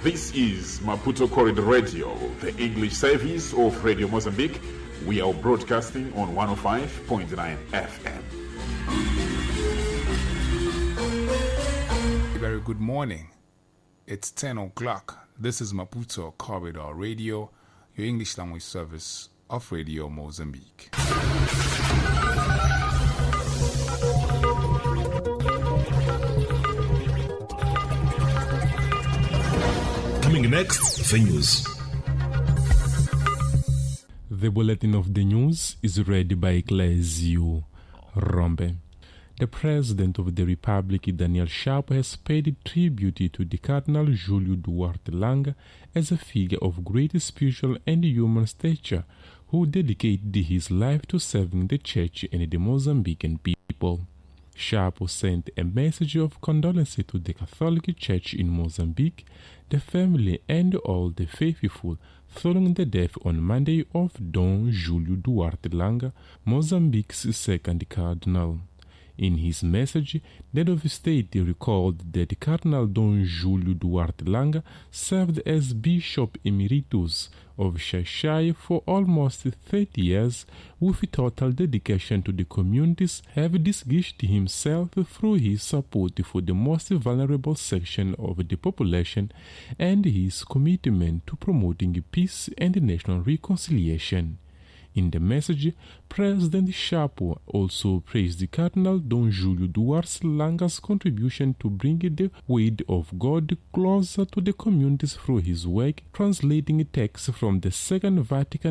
This is Maputo Corridor Radio, the English service of Radio Mozambique. We are broadcasting on 105.9 FM. Very good morning. It's 10 o'clock. This is Maputo Corridor Radio, your English language service of Radio Mozambique. Coming next, the news. The bulletin of the news is read by Clésio Rombe. The President of the Republic, Daniel Chapo, has paid tribute to the Cardinal Júlio Duarte Langa as a figure of great spiritual and human stature who dedicated his life to serving the Church and the Mozambican people. Chapo sent a message of condolence to the Catholic Church in Mozambique, the family and all the faithful following the death on Monday of Dom Júlio Duarte Langa, Mozambique's second cardinal. In his message, the head of state recalled that Cardinal Dom Júlio Duarte Langa served as Bishop Emeritus of Xai-Xai for almost 30 years with total dedication to the communities, having distinguished himself through his support for the most vulnerable section of the population and his commitment to promoting peace and national reconciliation. In the message, President Chapo also praised Cardinal Dom Júlio Duarte Langa's contribution to bring the word of God closer to the communities through his work translating texts from the Second Vatican